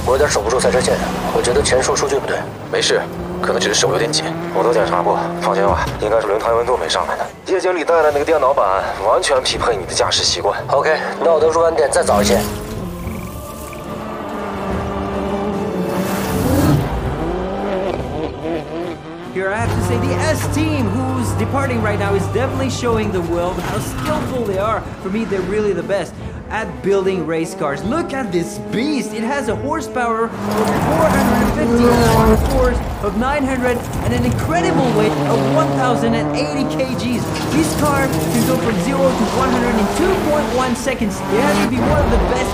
我有点守不住赛车线，我觉得前述数据不对。 没事，可能只是手有点紧。我都检查过，放心吧，应该是轮胎温度没上来的。叶经理带来那个电脑版完全匹配你的驾驶习惯。 OK， 那我的入弯点再早一些。 Here I have to say the S team, who's departing right now, is definitely showing the world how skillful they are. For me, they're really the best at building race cars. Look at this beast. It has a horsepower of 450, a force of 900, and an incredible weight of 1,080 kgs. This car can go from 0 to 100 in 2.1 seconds. It has to be one of the best